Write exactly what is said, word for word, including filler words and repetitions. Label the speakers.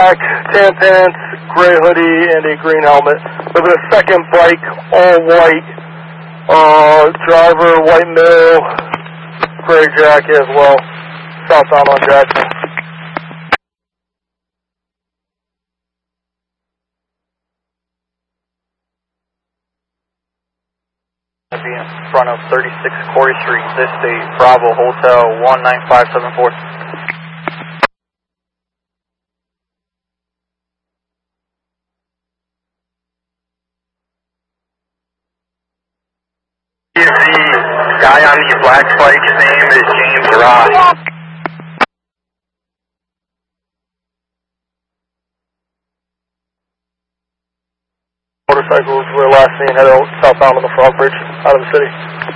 Speaker 1: black, tan pants, gray hoodie, and a green helmet. With a second bike, all white, uh, driver, white male, gray jacket as well, southbound on Jackson.
Speaker 2: Be in front of thirty-six Corey Street, this state, Bravo Hotel one nine five seven four.
Speaker 3: The guy on the black bike, his name is James Ross.
Speaker 1: Motorcycles were last seen headed southbound on the Frog Bridge out of the city.